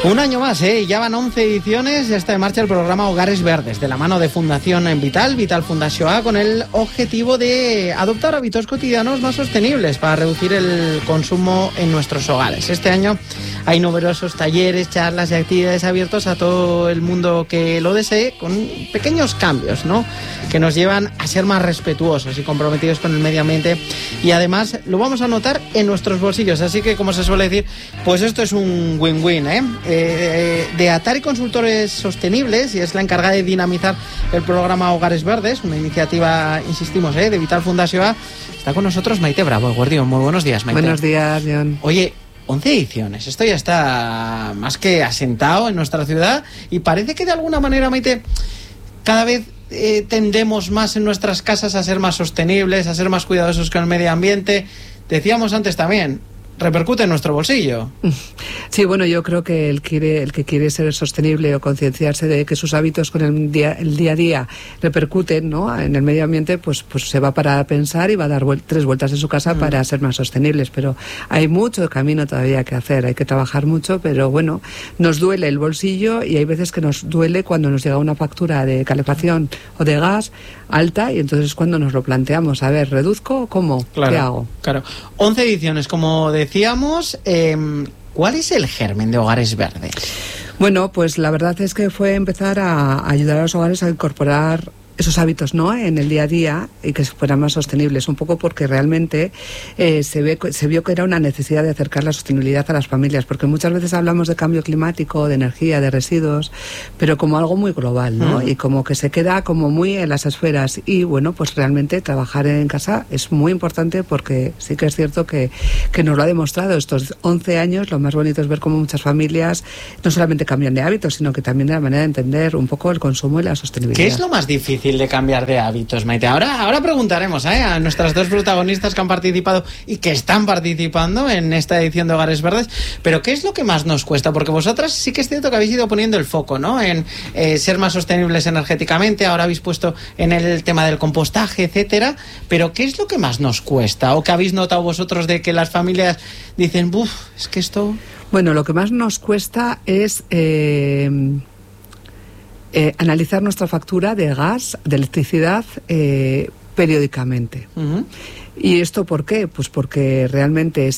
Un año más, ya van 11 ediciones, ya está en marcha el programa Hogares Verdes, de la mano de Fundación Vital Fundació A, con el objetivo de adoptar hábitos cotidianos más sostenibles para reducir el consumo en nuestros hogares. Este año hay numerosos talleres, charlas y actividades abiertos a todo el mundo que lo desee, con pequeños cambios, ¿no?, que nos llevan a ser más respetuosos y comprometidos con el medio ambiente, y además lo vamos a notar en nuestros bolsillos. Así que, como se suele decir, pues esto es un win-win, de Atari Consultores Sostenibles, y es la encargada de dinamizar el programa Hogares Verdes, una iniciativa, insistimos, de Vital Fundació A. Está con nosotros Maite Bravo, el Guardián. Muy buenos días, Maite. Buenos días, John. Oye, 11 ediciones, esto ya está más que asentado en nuestra ciudad, y parece que de alguna manera, Maite, cada vez tendemos más en nuestras casas a ser más sostenibles, a ser más cuidadosos con el medio ambiente. Decíamos antes también, repercute en nuestro bolsillo. Sí, bueno, yo creo que el que quiere ser sostenible o concienciarse de que sus hábitos con el día a día repercuten, ¿no?, en el medio ambiente, pues se va a parar a pensar y va a dar 3 vueltas en su casa para ser más sostenibles. Pero hay mucho camino todavía que hacer, hay que trabajar mucho, pero bueno, nos duele el bolsillo, y hay veces que nos duele cuando nos llega una factura de calefacción o de gas alta, y entonces es cuando nos lo planteamos. A ver, ¿reduzco o cómo? Claro, ¿qué hago? Claro. 11 ediciones, como decíamos. ¿Cuál es el germen de Hogares Verdes? Bueno, pues la verdad es que fue empezar a ayudar a los hogares a incorporar esos hábitos, ¿no?, en el día a día, y que fueran más sostenibles, un poco porque realmente se vio que era una necesidad de acercar la sostenibilidad a las familias, porque muchas veces hablamos de cambio climático, de energía, de residuos, pero como algo muy global, ¿no? Y como que se queda como muy en las esferas, y bueno, pues realmente trabajar en casa es muy importante, porque sí que es cierto que nos lo ha demostrado estos 11 años. Lo más bonito es ver cómo muchas familias no solamente cambian de hábitos, sino que también de la manera de entender un poco el consumo y la sostenibilidad. ¿Qué es lo más difícil de cambiar de hábitos, Maite? Ahora preguntaremos a nuestras dos protagonistas que han participado y que están participando en esta edición de Hogares Verdes, pero ¿qué es lo que más nos cuesta? Porque vosotras sí que es cierto que habéis ido poniendo el foco, ¿no?, en ser más sostenibles energéticamente. Ahora habéis puesto en el tema del compostaje, etcétera, pero ¿qué es lo que más nos cuesta? ¿O qué habéis notado vosotros de que las familias dicen, es que esto...? Bueno, lo que más nos cuesta es analizar nuestra factura de gas, de electricidad, periódicamente. ¿Y esto por qué? Pues porque realmente